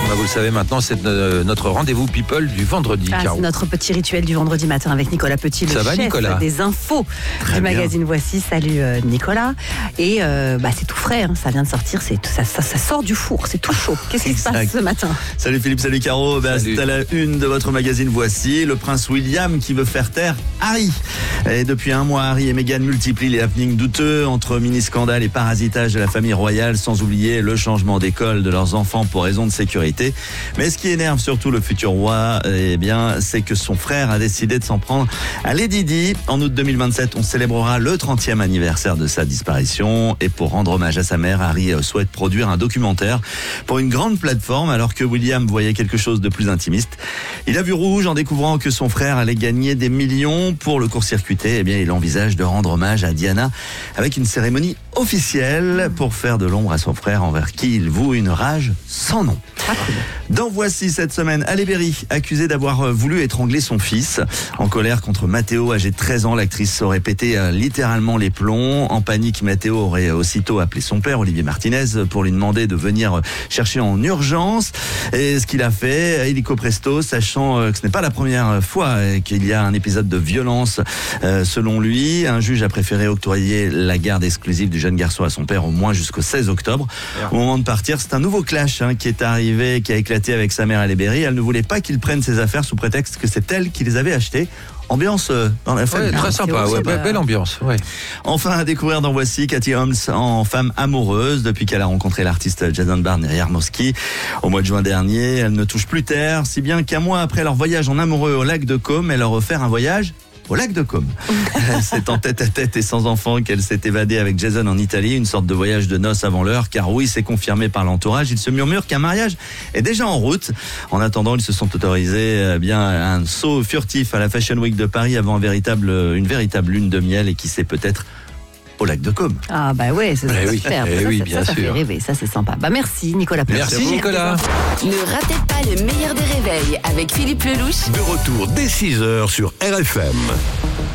Vous le savez maintenant, c'est notre rendez-vous people du vendredi. C'est notre petit rituel du vendredi matin avec Nicolas Petit, le chef des infos du magazine Voici. Salut Nicolas. Et c'est tout frais, hein. Ça vient de sortir, ça sort du four, c'est tout chaud. Qu'est-ce qui se passe ce matin? Salut Philippe, salut Caro. C'est à la une de votre magazine Voici. Le prince William qui veut faire taire Harry. Et depuis un mois, Harry et Meghan multiplient les happenings douteux entre mini-scandales et parasitage de la famille royale, sans oublier le changement d'école de leurs enfants pour raison de sécurité. Mais ce qui énerve surtout le futur roi, c'est que son frère a décidé de s'en prendre à Lady Di. En août 2027, on célébrera le 30e anniversaire de sa disparition. Et pour rendre hommage à sa mère, Harry souhaite produire un documentaire pour une grande plateforme, alors que William voyait quelque chose de plus intimiste. Il a vu rouge en découvrant que son frère allait gagner des millions pour le court-circuiter. Il envisage de rendre hommage à Diana avec une cérémonie officielle pour faire de l'ombre à son frère envers qui il voue une rage sans nom. Dans Voici cette semaine, Halle Berry, accusée d'avoir voulu étrangler son fils. En colère contre Matteo, âgé de 13 ans, l'actrice aurait pété littéralement les plombs. En panique, Matteo aurait aussitôt appelé son père, Olivier Martinez, pour lui demander de venir chercher en urgence. Et ce qu'il a fait, illico presto, sachant que ce n'est pas la première fois qu'il y a un épisode de violence. Selon lui, un juge a préféré octroyer la garde exclusive du jeune garçon à son père au moins jusqu'au 16 octobre. Au moment de partir, c'est un nouveau clash qui est arrivé, qui a éclaté avec sa mère Halle Berry. Elle ne voulait pas qu'il prenne ses affaires sous prétexte que c'est elle qui les avait achetées. Ambiance dans la famille. Très sympa, belle ambiance. Ouais. Enfin, à découvrir dans Voici, Katie Holmes en femme amoureuse depuis qu'elle a rencontré l'artiste Jason Barnier-Jarmowski au mois de juin dernier. Elle ne touche plus terre, si bien qu'un mois après leur voyage en amoureux au lac de Côme, elle leur a offert un voyage au lac de Côme. C'est en tête-à-tête et sans enfant qu'elle s'est évadée avec Jason en Italie, une sorte de voyage de noces avant l'heure, car oui, c'est confirmé par l'entourage. Il se murmure qu'un mariage est déjà en route. En attendant, ils se sont autorisés un saut furtif à la Fashion Week de Paris avant une véritable lune de miel et qui sait peut-être au lac de Côme. Ah c'est super. Ça fait rêver, ça c'est sympa. Merci Nicolas. Merci Nicolas. Ne ratez pas le meilleur des réveils avec Philippe Lelouch. De retour dès 6h sur RFM.